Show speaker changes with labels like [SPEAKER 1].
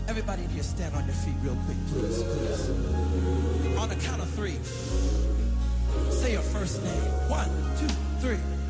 [SPEAKER 1] Everybody in here, stand on your feet real quick, please, please. On the count of three, say your first name. 1, 2, 3.